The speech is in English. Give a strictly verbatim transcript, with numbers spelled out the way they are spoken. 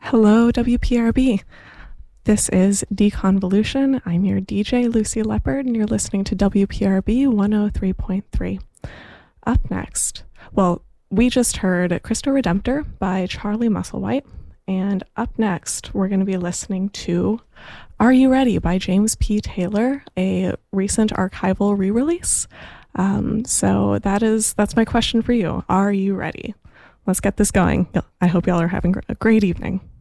Hello, W P R B. This is Deconvolution. I'm your D J, Lucy Leopard, and you're listening to W P R B one oh three point three. Up next, well, we just heard Cristo Redemptor by Charlie Musselwhite, and up next, we're going to be listening to Are You Ready by James P. Taylor, a recent archival re-release. Um, so that is that's my question for you. Are you ready? Let's get this going. I hope y'all are having a great evening.